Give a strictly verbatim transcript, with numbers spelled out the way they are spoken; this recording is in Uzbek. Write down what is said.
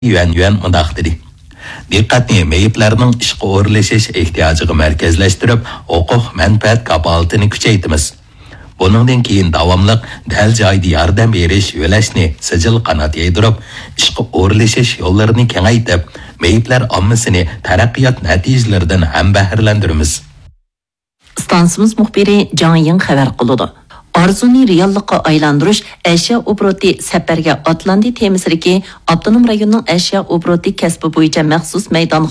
yuan yuan mundaq dedi. Diqqatni meyiplərinin işqə o'rlashish ehtiyojiga markazlashtirib, huquq manfaat kapolatini kuchaytiramiz. Buningdan keyin davomliq dal joyda yordam berish yo'lashni sijil qanot yaydirib, ishqi o'rlashish yo'llarini kengaytirib, meyiplar ommasini taraqqiyot natijalaridan ham bahrlantiramiz. Stansimiz muxbiri Jang Ying xabar qildi. Arzuni reallikqa aylantirish ashyo obroti safarga atlandi temisidagi avtonom rayonning ashyo obroti kasbi bo'yicha maxsus maydon